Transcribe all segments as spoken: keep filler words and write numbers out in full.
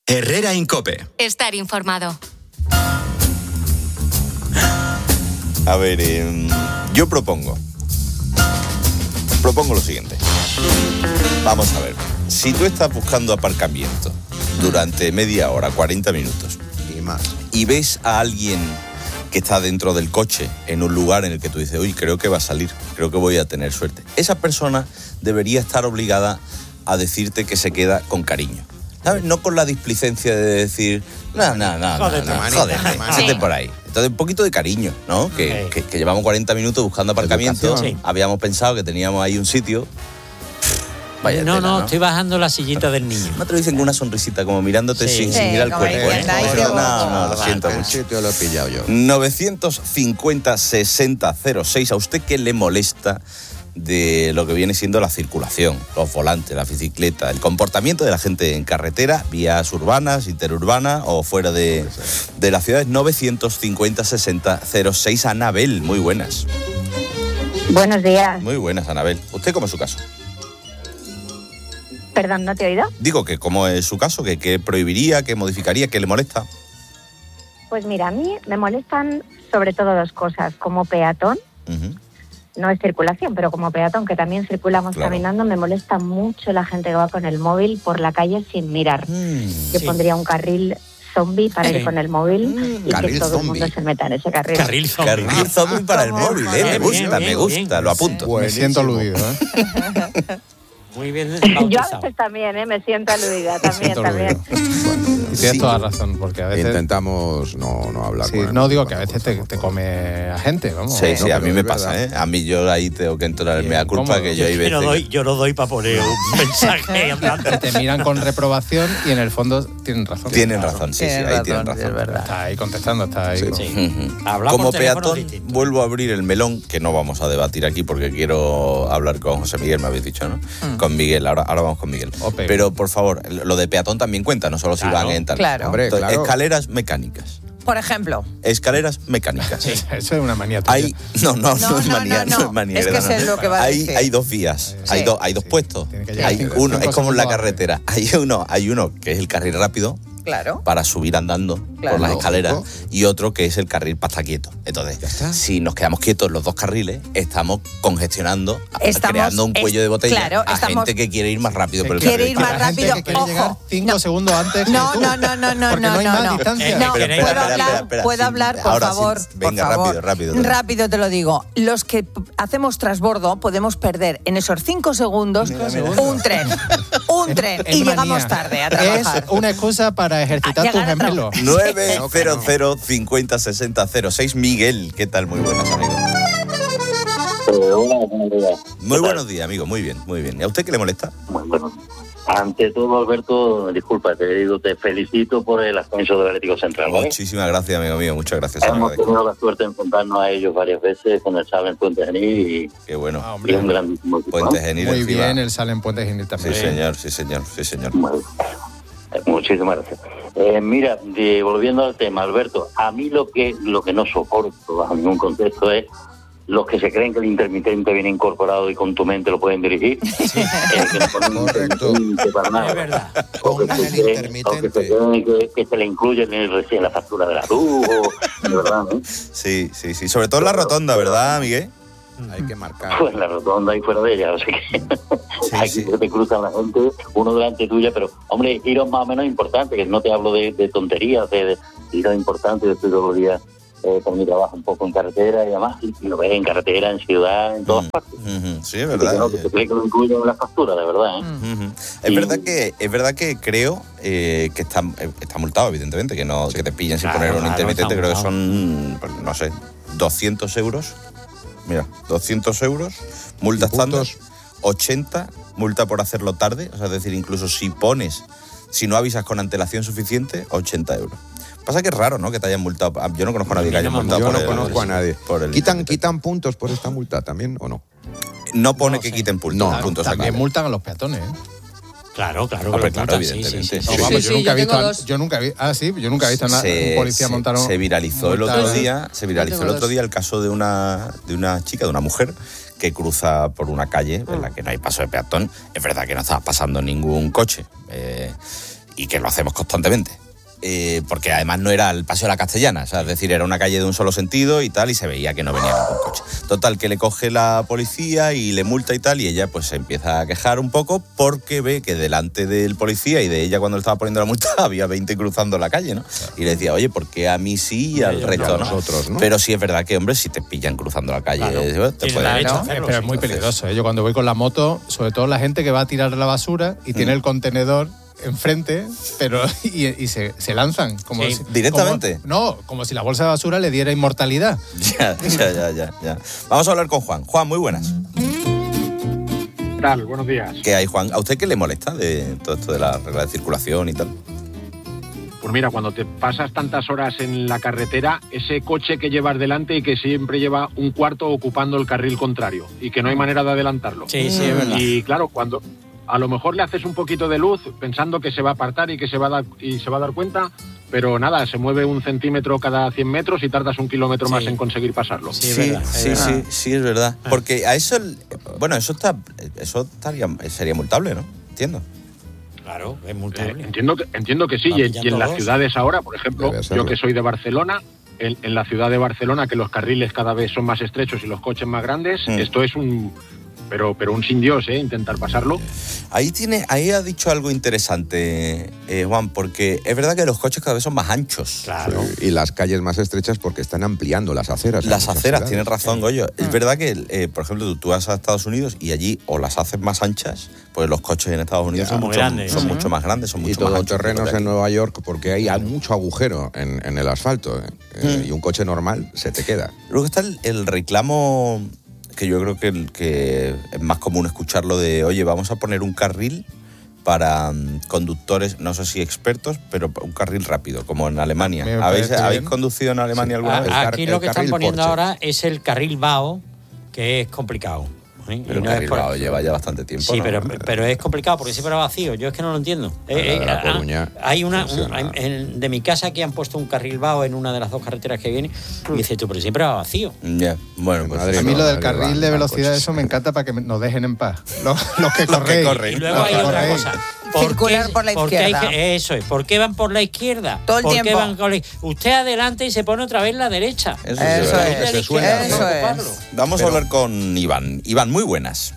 Herrera Incope. Estar informado. A ver, eh, yo propongo. Propongo lo siguiente. Vamos a ver. Si tú estás buscando aparcamiento durante media hora, cuarenta minutos, y más, y ves a alguien que está dentro del coche, en un lugar en el que tú dices, uy, creo que va a salir, creo que voy a tener suerte, esa persona debería estar obligada a decirte que se queda con cariño, ¿sabes? No con la displicencia de decir, no, no, no, Jódete, no, no, manita, jódete, manita. siete por ahí. Entonces, un poquito de cariño, ¿no? Que, que, que llevamos cuarenta minutos buscando aparcamiento, Educación. Sí. habíamos pensado que teníamos ahí un sitio. Vaya no, tela, no, ¿no? estoy bajando la sillita del niño. No te lo dicen con una sonrisita, como mirándote Sí. sin, Sí, sin mirar el como cuerpo, ¿eh? diciendo, "Ay, qué No, bobo". no, lo siento el mucho. sitio lo he pillado yo. novecientos cincuenta sesenta cero seis. ¿A usted qué le molesta de lo que viene siendo la circulación, los volantes, la bicicleta, el comportamiento de la gente en carretera, vías urbanas, interurbanas o fuera de, de las ciudades? Novecientos cincuenta sesenta cero seis. Anabel, muy buenas. Buenos días. Muy buenas, Anabel. ¿Usted cómo es su caso? Perdón, ¿no te he oído? Digo que cómo es su caso, que qué prohibiría, qué modificaría, qué le molesta. Pues mira, a mí me molestan sobre todo dos cosas. Como peatón, Uh-huh. no es circulación, pero como peatón, que también circulamos Claro. caminando, me molesta mucho la gente que va con el móvil por la calle sin mirar. Mm. Yo Sí. pondría un carril zombie para Sí. ir con el móvil y que Carril todo zombie. el mundo se meta en ese carril. Carril zombie. Carril zombie para el móvil, ¿eh? Me Bien, gusta, bien, me bien, gusta, bien. lo apunto. Sí. Me siento aludido, ¿eh? Muy bien Yo a bautizado. veces también, ¿eh? Me siento aludida, también, siento también. aludido. Y tienes Sí. toda razón, porque a veces... Intentamos no, no hablar Sí, con él. no digo que a veces te, te come a gente, vamos. Sí, No, sí, pero a mí es me verdad. pasa, ¿eh? A mí yo ahí tengo que entrar en Bien, mea culpa, cómodo. que yo hay Yo veces no que- doy, yo no doy para poner un mensaje andante. Te miran con reprobación y en el fondo tienen razón. Tienen Claro. razón, sí, sí, Tienen ahí razón, tienen sí, es razón. verdad. Está ahí contestando, está ahí. Sí. como- Sí. Ujú. Hablamos Como por teléfono peatón, distinto. vuelvo a abrir el melón, que no vamos a debatir aquí porque quiero hablar con José Miguel, me habéis dicho, ¿no? Mm. Con Miguel, ahora, ahora vamos con Miguel. Ope. Pero, por favor, lo de peatón también cuenta, no solo si Claro. van en tal. Claro. Hombre, Entonces, claro. escaleras mecánicas. Por ejemplo. Escaleras mecánicas. Sí, eso es una manía tuya. Hay, no, no, no, No, es no, manía, no, no, no. es manía. Es que ¿verdad? sé lo que va a hay, decir. hay dos vías, Sí. hay, dos, hay dos Sí, puestos. tiene que llegar Hay cinco- uno, cinco es como en la segundos carretera. Hay uno, hay uno que es el carril rápido Claro. para subir andando Claro. por las Lógico. escaleras y otro que es el carril para estar quieto. Entonces, está. si nos quedamos quietos los dos carriles, estamos congestionando, Estamos- creando un cuello es- de botella claro, a estamos- gente que quiere ir más rápido por el Quiere carril. ir más La gente rápido, que quiere ojo. llegar cinco No. segundos antes que No, tú. no, no, no, no, Porque no, no hay no, más no. distancia. No, que queréis- puedo Espera, hablar, espera, espera, puedo sí. hablar, por Ahora sí, favor. venga, por favor. rápido, rápido, rápido. Rápido te lo digo. Los que p- hacemos transbordo podemos perder en esos cinco segundos un tren. Un tren. Es Y manía. llegamos tarde a trabajar. Es una excusa para ejercitar A tus llegar a gemelos. nueve cero cero cincuenta sesenta cero seis. Miguel, ¿qué tal? Muy buenas, amigo. Eh, hola, buenos días. Muy buenos días, amigo. Muy bien, muy bien. ¿Y a usted qué le molesta? Muy bueno. Ante todo, Alberto, disculpa, te digo, te felicito por el ascenso del Atlético Central, ¿vale? Muchísimas gracias, amigo mío. Muchas gracias. se lo Hemos agradezco. tenido la suerte de enfrentarnos a ellos varias veces con el Sala en Puente Genil y, Qué bueno. Ah, y hombre. es un grandísimo equipo. Puente ¿no? Genil Muy encima. bien, el sale en Puente Genil Sí, también. señor, sí, señor, sí, señor. Bueno, eh, muchísimas gracias. Eh, mira, de- volviendo al tema, Alberto, a mí lo que lo que no soporto bajo ningún contexto es los que se creen que el intermitente viene incorporado y con tu mente lo pueden dirigir. Eh, que no ponen Correcto. intermitente para nada. Es verdad. O que, Pongan se el creen, o que intermitente. se creen que, que se le incluye en, el, en la factura de la luz, o, de verdad, ¿no? Sí, sí, sí. Sobre todo en la rotonda, ¿verdad, Miguel? Hay que marcar. Pues en la rotonda y fuera de ella, o sea que aquí sí. se te cruzan la gente, uno delante tuya, pero hombre, giros más o menos importantes, que no te hablo de, de tonterías, de, de giros importantes, yo estoy todos los días eh, con mi trabajo un poco en carretera y demás, y, y lo ves en carretera, en ciudad, en todas Mm, partes. ujú, sí, es Y que verdad. no, que se cree que lo incluyen en la factura, de verdad, ¿eh? Ujú. Es Y- verdad que es verdad que creo eh, que está, eh, está multado, evidentemente, que no que te pillen sin Claro, poner un claro, intermitente. está Creo que multado. son, pues, no sé, doscientos euros. Mira, doscientos euros, multa ¿Y estándar, puntos? ochenta, multa por hacerlo tarde. O sea, es decir, incluso si pones, si no avisas con antelación suficiente, ochenta euros. Pasa que es raro, ¿no? Que te hayan multado. Yo no conozco a nadie que haya Yo no multado Yo por no el- conozco a nadie. por el ¿Quitan, intermitente. ¿Quitan puntos por esta multa también o no? No pone No que sé. quiten puntos. No, puntos, puntos También aquí. multan a los peatones, ¿eh? Claro, claro. Hombre, que claro, lo multan, sí, sí, evidentemente. sí, No, sí. vamos, sí, yo sí, nunca yo he visto. tengo a- dos. Yo nunca vi. Ah, sí, yo nunca he visto a na- Se- un policía se- montar un. se viralizó el multar- otro día se viralizó el tengo otro dos. día el caso de una de una chica, de una mujer que cruza por una calle en la que no hay paso de peatón. Es verdad que no estaba pasando ningún coche, eh, y que lo hacemos constantemente. Eh, porque además no era el Paseo de la Castellana, o sea, es decir, era una calle de un solo sentido y tal, y se veía que no venía ningún coche. Total, que le coge la policía y le multa y tal, y ella pues se empieza a quejar un poco porque ve que delante del policía y de ella cuando le estaba poniendo la multa había veinte cruzando la calle, ¿no? Y le decía, oye, ¿por qué a mí sí y al resto no? Nosotros, ¿no? Pero sí es verdad que, hombre, si te pillan cruzando la calle, Claro. te Tiene pueden... derecho a ¿no? hacerlo, Pero sí. es muy peligroso, ¿eh? Yo cuando voy con la moto, sobre todo la gente que va a tirar la basura y tiene el contenedor enfrente, pero y, y se, se lanzan como Sí. si- ¿Directamente? como- no, como si la bolsa de basura le diera inmortalidad. Ya, ya, ya, ya, ya. Vamos a hablar con Juan. Juan, muy buenas. ¿Qué tal? Buenos días. ¿Qué hay, Juan? ¿A usted qué le molesta de todo esto de la regla de circulación y tal? Pues mira, cuando te pasas tantas horas en la carretera, ese coche que llevas delante y que siempre lleva un cuarto ocupando el carril contrario y que no hay manera de adelantarlo. Sí, sí, es verdad. Y claro, cuando a lo mejor le haces un poquito de luz pensando que se va a apartar y que se va a dar, y se va a dar cuenta, pero nada, se mueve un centímetro cada cien metros y tardas un kilómetro Sí. más en conseguir pasarlo. Sí, es Sí, verdad, es sí, verdad. sí, sí, es verdad. Ah. Porque a eso, el- bueno, eso está, eso estaría, sería multable, ¿no? Entiendo. Claro, es Eh, multable. entiendo, que, entiendo que sí, La y, pillan y en las todos. ciudades ahora, por ejemplo, Debe serlo. yo que soy de Barcelona, en, en la ciudad de Barcelona, que los carriles cada vez son más estrechos y los coches más grandes, Mm. esto es un... Pero, pero un sin Dios, ¿eh? Intentar pasarlo. Ahí tiene, ahí ha dicho algo interesante, eh, Juan, porque es verdad que los coches cada vez son más anchos. Claro. Sí, y las calles más estrechas porque están ampliando las aceras. en Las muchas aceras, ciudades. tienes razón, Goyo. Es verdad que, eh, por ejemplo, tú, tú vas a Estados Unidos y allí o las haces más anchas, pues los coches en Estados Unidos Ya, son, muy mucho, grandes. son Ujú. mucho más grandes, son Y mucho más todo anchos. terrenos que en aquí. Nueva York porque hay, hay mucho agujero en, en el asfalto. ¿eh? Eh, y un coche normal se te queda. Luego está el, el reclamo que yo creo que, el, que es más común escucharlo de, oye, vamos a poner un carril para mm, conductores, no sé si expertos, pero un carril rápido, como en Alemania. Me ¿Habéis, parece ¿habéis bien. conducido en Alemania Sí. alguna A- vez? car- Aquí el lo que están carril poniendo Porsche. ahora es el carril vaho, que es complicado. ¿eh? Pero Y el no es carril por- vaho lleva ya bastante tiempo, Sí, ¿no? pero, pero es complicado porque siempre va vacío. Yo es que no lo entiendo. La de La ah, Coruña hay una funciona. un- en- de mi casa aquí han puesto un carril vaho en una de las dos carreteras que viene. Y dice tú, pero siempre va vacío. Ya, bueno, pues Madre A mí no, lo del que carril van- de van velocidad, coches. eso me encanta para que me- nos dejen en paz. Los, los que Los que corren. corren. Y luego Los hay que otra corren. cosa. ¿Por Circular qué- por la por qué hay izquierda. que- eso es. ¿Por qué van por la izquierda? Todo el ¿Por qué tiempo. van con la- Usted adelante y se pone otra vez la derecha. Eso sí, Eso ¿verdad? es. El de la Se suena, izquierda, eso no es. ocuparlo. Vamos a hablar con Iván. Iván, muy buenas.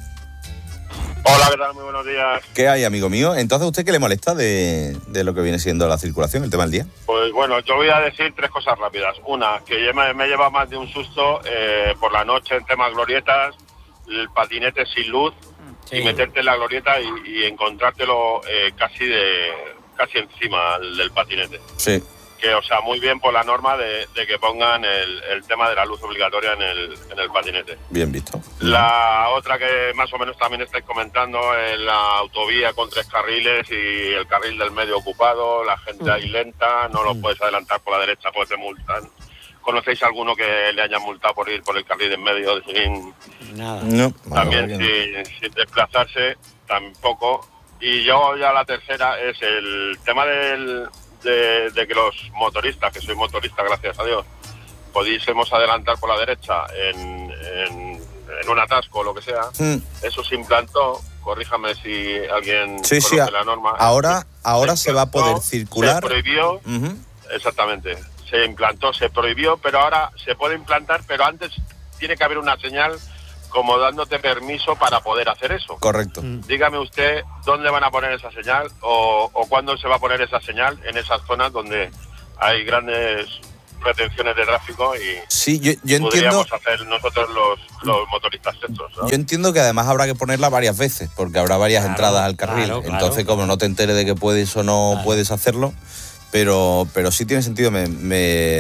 Hola, ¿qué tal? Muy buenos días. ¿Qué hay, amigo mío? Entonces, ¿a usted qué le molesta de, de lo que viene siendo la circulación, el tema del día? Pues bueno, yo voy a decir tres cosas rápidas. Una, que ya me, me lleva más de un susto eh, por la noche en temas glorietas, el patinete sin luz Sí. y meterte en la glorieta y, y encontrártelo eh, casi de casi encima del, del patinete. Sí. Que, o sea, muy bien por la norma de, de que pongan el, el tema de la luz obligatoria en el, en el patinete. Bien visto. La otra que más o menos también estáis comentando es la autovía con tres carriles y el carril del medio ocupado, la gente ahí lenta, no lo puedes adelantar por la derecha, pues te multan. ¿Conocéis alguno que le hayan multado por ir por el carril del medio sin Nada. No. también Bueno, sin, sin desplazarse? Tampoco. Y yo ya la tercera es el tema del, de, de que los motoristas, que soy motorista gracias a Dios, pudiésemos adelantar por la derecha en, en, en un atasco o lo que sea. Mm. Eso se implantó, corríjame si alguien Sí, sí, conoce a- la norma. ahora, ahora se va a implantó, poder circular. Se prohibió, Ujú. exactamente, se implantó, se prohibió, pero ahora se puede implantar, pero antes tiene que haber una señal como dándote permiso para poder hacer eso. Correcto. Dígame usted dónde van a poner esa señal o, o cuándo se va a poner esa señal en esas zonas donde hay grandes retenciones de tráfico y Sí, yo, yo entiendo. podríamos hacer nosotros los, los motoristas estos, ¿no? Yo entiendo que además habrá que ponerla varias veces, porque habrá varias Claro, entradas al carril. claro, claro. Entonces, como no te enteres de que puedes o no Claro. puedes hacerlo, pero, pero sí tiene sentido. Me, me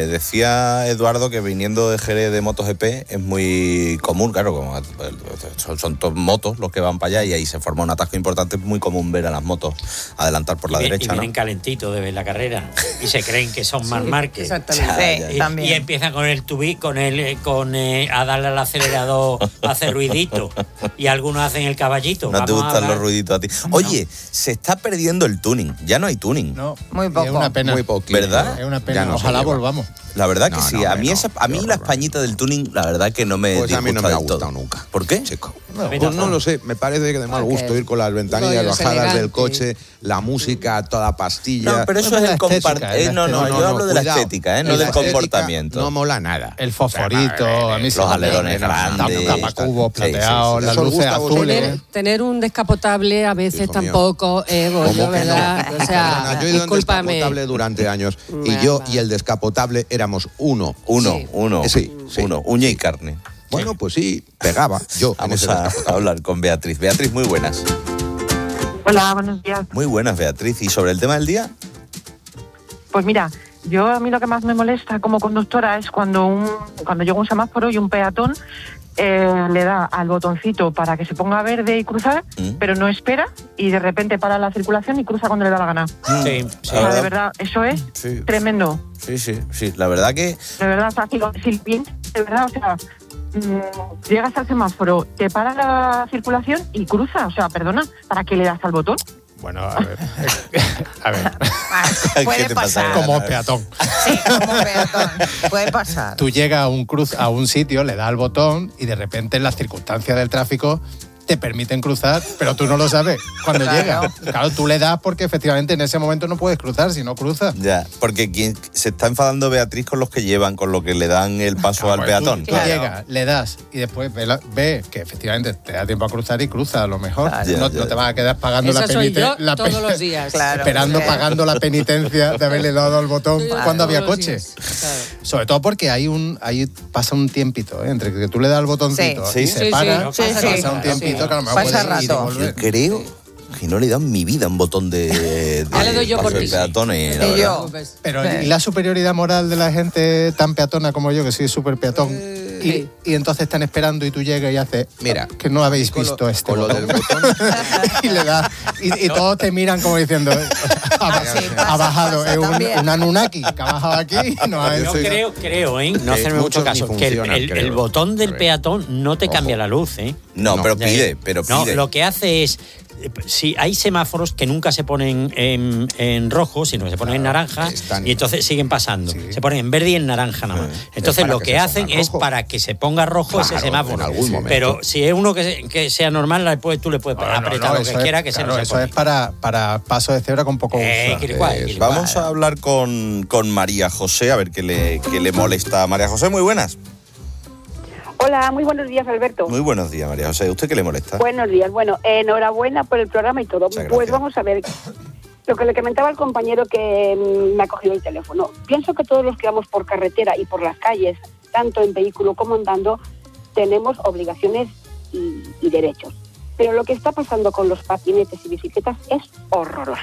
decía Eduardo que viniendo de Jerez de MotoGP es muy común, claro, como son, son todos motos los que van para allá y ahí se forma un atasco importante. Es muy común ver a las motos adelantar por la y, vi- derecha, y vienen ¿no? calentitos de ver la carrera y se creen que son más Márquez. Exactamente. Ya, Sí, Y, también. y empiezan con el tubi, con el, eh, con eh, a darle al acelerador, a hacer ruidito. Y algunos hacen el caballito. No te Vamos a gustan hablar- los ruiditos a ti. Oye, se está perdiendo el tuning. Ya no hay tuning. No, Muy y poco. Es una pena. Muy poquito. ¿Verdad? Es una Ya pena. no se Ojalá lleva. volvamos. La verdad que No, sí. no, a hombre, mí, no. esa, a mí Qué la horror. españita del tuning, la verdad que no me Pues a mí no disgusta me ha del todo. gustado nunca. ¿Por qué? Chico. No, pues no lo sé, me parece que de mal gusto ir con las ventanillas bajadas del coche, la música a toda pastilla. No, pero eso es el compartir. No, no, yo hablo de la estética, ¿eh? No del comportamiento. No mola nada. El fosforito, a mí los alerones grandes, tapacubos plateados, las luces azules. Tener, tener un descapotable a veces tampoco es bueno, ¿verdad? O sea, yo he ido en discúlpame. descapotable durante años y yo y el descapotable éramos uno. Uno, uno. Sí, sí. Uno, uña y carne. Bueno, pues sí, pegaba yo. Vamos a hablar con Beatriz. Beatriz, muy buenas. Hola, buenos días. Muy buenas, Beatriz. ¿Y sobre el tema del día? Pues mira, yo a mí lo que más me molesta como conductora es cuando un cuando llega un semáforo y un peatón eh, le da al botoncito para que se ponga verde y cruzar, ¿Mm? pero no espera y de repente para la circulación y cruza cuando le da la gana. Sí, sí. O sea, de verdad, eso es sí. tremendo. Sí, sí, sí. La verdad que... De verdad, o sea, si, lo, si bien, de verdad, o sea... llegas al semáforo, te para la circulación y cruza. O sea, perdona, ¿para qué le das al botón? Bueno, a ver. A ver. Puede pasar. Como peatón. Sí, como peatón. Puede pasar. Tú llegas a un, cruz, a un sitio, le das al botón y de repente en las circunstancias del tráfico te permiten cruzar, pero tú no lo sabes cuando claro. llega. Claro, tú le das porque efectivamente en ese momento no puedes cruzar, si no cruzas. Ya, porque quien se está enfadando Beatriz con los que llevan, con lo que le dan el paso ah, al bueno, peatón. Tú, claro. tú llegas, le das y después ve, la, ve que efectivamente te da tiempo a cruzar y cruza a lo mejor. Claro. Ya, no, ya, no te vas a quedar pagando Esa la penitencia. La todos pen los días. Claro, esperando, claro. pagando la penitencia de haberle dado al botón claro, cuando había coche. Claro. Sobre todo porque hay un, ahí pasa un tiempito, ¿eh? Entre que tú le das el botoncito sí. y sí. se sí, para, sí, pasa, sí. pasa un tiempito, sí. claro, me pasa rato. Yo creo que no le he dado en mi vida un botón de, de ya le doy yo por ti. peatón y la yo. Pero ¿y la superioridad moral de la gente tan peatona como yo, que soy súper peatón? Y, y entonces están esperando y tú llegas y haces, mira, que no habéis visto lo, este con lo del botón. y le das y, y todos te miran como diciendo, ha, sí, ha bajado, es un, un Anunnaki que ha bajado aquí. No ha yo creo, creo, ¿eh? No hacerme mucho caso, que el, el, el botón del peatón no te cambia la luz, ¿eh? No, no pero pide, pero pide. No, lo que hace es... Sí, hay semáforos que nunca se ponen en, en rojo, sino que se ponen claro, en naranja están, y entonces siguen pasando. Sí. Se ponen en verde y en naranja nada más. Entonces lo que, que hacen es para que se ponga rojo claro, ese semáforo. En algún momento. Pero si es uno que, que sea normal, tú le puedes bueno, apretar no, no, lo que es, quiera que claro, se nos Eso es para, para paso de cebra con poco eh, uso. Eh, Vamos a hablar con, con María José, a ver qué le, qué le molesta. María José, muy buenas. Hola, muy buenos días, Alberto. Muy buenos días, María José. ¿Usted qué le molesta? Buenos días. Bueno, enhorabuena por el programa y todo. Pues vamos a ver, lo que le comentaba al compañero que me ha cogido el teléfono. Pienso que todos los que vamos por carretera y por las calles, tanto en vehículo como andando, tenemos obligaciones y, y derechos. Pero lo que está pasando con los patinetes y bicicletas es horroroso.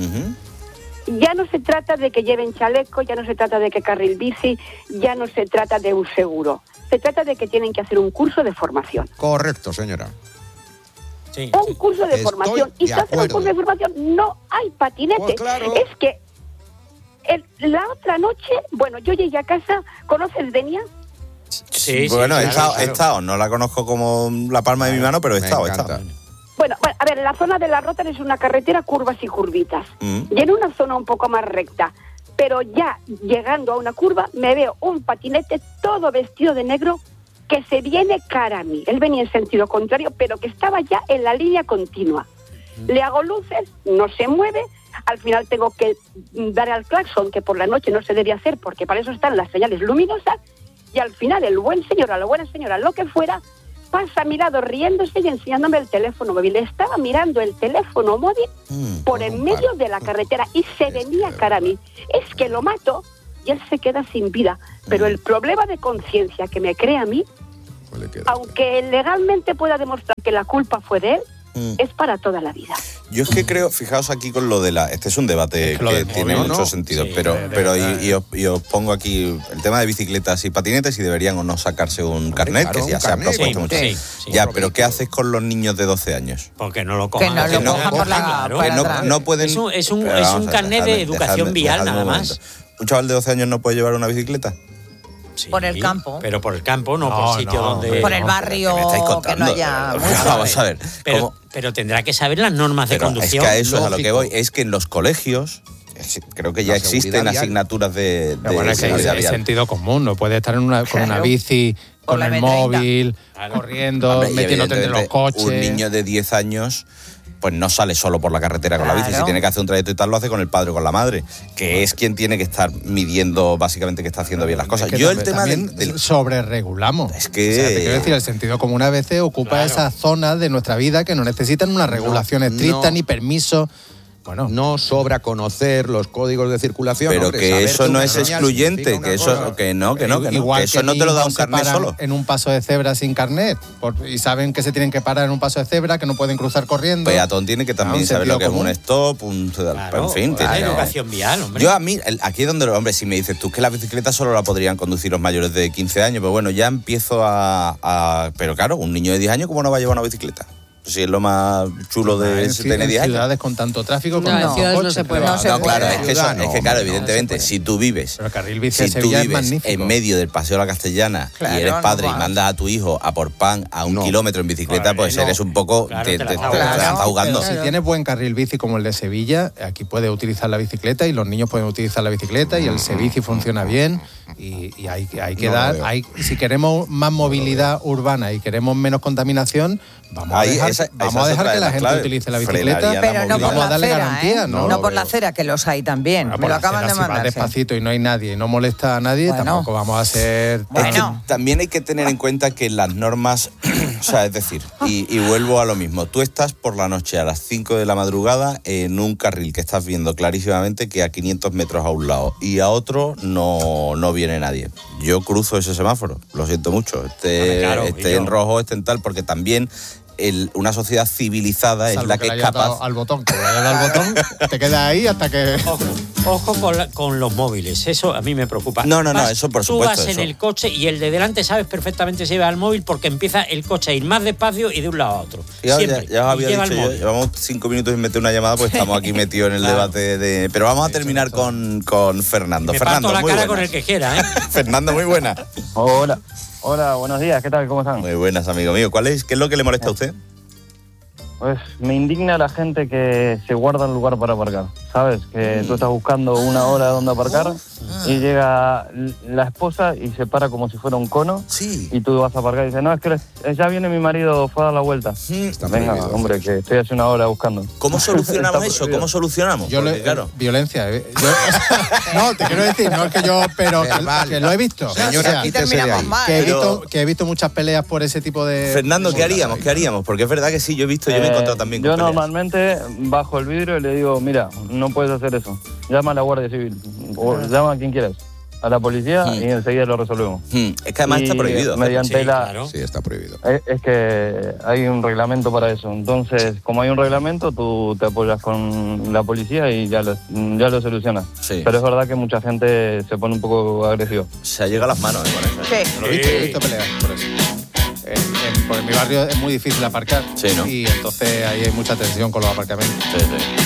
Uh-huh. Ya no se trata de que lleven chaleco, ya no se trata de que carril bici, ya no se trata de un seguro. Se trata de que tienen que hacer un curso de formación. Correcto, señora. Sí, un sí. curso de Estoy formación. Y si hacen un curso de formación, no hay patinete. Pues claro. Es que el, la otra noche, bueno, yo llegué a casa, ¿conoces Denia? Sí, bueno, sí, he, estado, claro. he estado, no la conozco como la palma de mi mano, pero he estado, he estado. Bueno, bueno, a ver, la zona de la Rota es una carretera, curvas y curvitas. Mm. Y en una zona un poco más recta. Pero ya llegando a una curva me veo un patinete todo vestido de negro que se viene cara a mí. Él venía en sentido contrario, pero que estaba ya en la línea continua. Le hago luces, no se mueve, al final tengo que dar al claxon, que por la noche no se debe hacer porque para eso están las señales luminosas, y al final el buen señor, a la buena señora, lo que fuera, pasa a mi lado riéndose y enseñándome el teléfono móvil. Estaba mirando el teléfono móvil mm, por en medio de la carretera y se venía cara a mí. Es que lo mato y él se queda sin vida. Pero mm. el problema de conciencia que me crea a mí, aunque legalmente pueda demostrar que la culpa fue de él, mm. es para toda la vida. Yo es que creo, fijaos aquí con lo de la... Este es un debate es que, que tiene mucho no. sentido, sí, pero, de, pero de, y, y, os, y os pongo aquí el tema de bicicletas y patinetes, si deberían o no sacarse un carnet, claro, que ya se ha propuesto sí, mucho. Sí, sí, ya, pero ¿qué haces con los niños de doce años? Porque no lo cojan. Que no lo cojan por la claro, que no, no pueden... Es un, es un, es un carnet de educación dejadme, vial, nada más. ¿Un chaval de doce años no puede llevar una bicicleta? Sí, por el campo. Pero por el campo, no, no por sitio no, donde... Por el barrio, no, que no haya... Vamos a ver. Pero, pero tendrá que saber las normas pero de conducción. Es que a eso Lógico. es a lo que voy. Es que en los colegios... Creo que ya existen vial. asignaturas de, de bueno, es que es, es sentido común. No puede estar en una, con claro. una bici con el móvil, corriendo, Hombre, y metiéndote entre los coches. Un niño de diez años pues no sale solo por la carretera con Claro. la bici. Si tiene que hacer un trayecto y tal, lo hace con el padre o con la madre, que es quien tiene que estar midiendo básicamente que está haciendo bien las cosas. Es que Yo el también- tema también del, del- sobreregulamos. Es que... O sea, te quiero decir, el sentido común a veces ocupa Claro. esas zonas de nuestra vida que no necesitan una regulación No, estricta no. ni permiso. Bueno, no sobra conocer los códigos de circulación. Pero hombre, que saber eso que no una es señal excluyente, significa que una eso cosa. que no, que no, que no, igual que eso no mi te lo da hijo un se carnet paran solo. en un paso de cebra sin carnet por- y saben que se tienen que parar en un paso de cebra, que no pueden cruzar corriendo. Peatón tiene que también un saber lo sentido que es un común. stop, un... Claro, en fin, hay tiene- educación vial, hombre. Yo a mí, el- aquí es donde, hombre, si me dices tú que la bicicleta solo la podrían conducir los mayores de quince años, pues bueno, ya empiezo a, a- Pero claro, un niño de diez años, ¿cómo no va a llevar una bicicleta? Si es lo más chulo de en, si tener en diez años. ciudades con tanto tráfico, con No, en tantos ciudades no coches, se puede. pero- No se No, claro, puede. es que, eso, Ciudad, no, es que claro, no, no evidentemente, se puede. si tú vives, Pero el carril bici si de tú Sevilla es vives magnífico. en medio del Paseo de la Castellana Claro, y eres no padre y vas. mandas a tu hijo a por pan a un No. kilómetro en bicicleta, Claro, pues no. eres un poco... Claro, te, te la te- está te la ahogando. estás ahogando. Pero si tienes buen carril bici como el de Sevilla, aquí puedes utilizar la bicicleta y los niños pueden utilizar la bicicleta y el Sebici funciona bien y, y hay, hay que No lo dar, veo. hay, si queremos más movilidad urbana y queremos menos contaminación, vamos Ahí, a dejar, esa- vamos esa a es dejar otra que de la las gente claves. utilice la Frenaría bicicleta. la Pero no por Vamos a la darle acera, garantía, ¿eh? ¿no? No, lo por la veo. acera, que los hay también. Bueno, Me por lo la acaban acera, de si vas mandar. sí. despacito y no hay nadie y no molesta a nadie, Bueno. tampoco vamos a ser... Es que Bueno. también hay que tener en cuenta que las normas, o sea, es decir, y, y vuelvo a lo mismo, tú estás por la noche a las cinco de la madrugada en un carril que estás viendo clarísimamente que a quinientos metros a un lado y a otro no, no viene nadie. Yo cruzo ese semáforo, lo siento mucho, esté, Hombre, claro, esté y yo- en rojo, esté en tal, porque también el- una sociedad civilizada es Salvo la que, le es hayas capaz... dado al botón, que le hayas dado al botón, te quedas ahí hasta que... Ojo, ojo con, la- con los móviles, eso a mí me preocupa. No, no, no, Vas- eso por Tú supuesto, vas en eso. el coche y el de delante sabes perfectamente si va al móvil porque empieza el coche a ir más despacio y de un lado a otro. Ya, Siempre. ya, ya os Y había lleva dicho el yo, móvil. llevamos cinco minutos sin meter una llamada, pues estamos aquí metidos en el Claro. debate de... Pero vamos a terminar con, con Fernando. Me Fernando, parto la muy cara con buenas. el que quiera, ¿eh? Fernando, muy buena. Hola, hola, buenos días, ¿qué tal? ¿Cómo están? Muy buenas, amigo mío. ¿Cuál es, ¿Qué es lo que le molesta a usted? Pues me indigna la gente que se guarda un lugar para aparcar, ¿sabes? Que tú estás buscando una hora donde aparcar y llega la esposa y se para como si fuera un cono Sí. y tú vas a aparcar y dices, no, es que les- ya viene mi marido, fue a dar la vuelta. Está Venga, prohibido. hombre, que estoy hace una hora buscando. ¿Cómo solucionamos Está eso? prohibido. ¿Cómo solucionamos? Yo Porque, le- claro. Violencia. eh. Yo- no, te quiero decir, no es que yo, pero que, Verbal. que lo he visto. Señora, O sea, quítese de terminamos ahí. mal. que he, Pero- visto, que he visto muchas peleas por ese tipo de... Fernando, ¿qué haríamos? ¿Qué haríamos? Porque es verdad que sí, yo he visto, yo me he Eh, encontrado también con yo peleas. normalmente bajo el vidrio y le digo, mira, no puedes hacer eso. Llama a la Guardia Civil o llama a quien quieras, a la policía Hmm. y enseguida lo resolvemos. Hmm, Es que además está Y prohibido. mediante Sí, la claro. Sí, está prohibido. es, es que hay un reglamento para eso. Entonces, como hay un reglamento, tú te apoyas con la policía y ya lo, ya lo solucionas. Sí. Pero es verdad que mucha gente se pone un poco agresiva. Se llega a las manos, ¿eh? con eso. Sí. Lo he visto, he visto peleas por eso. En, en- por mi barrio es muy difícil aparcar Sí, ¿no? y entonces ahí hay mucha tensión con los aparcamientos. Sí, sí.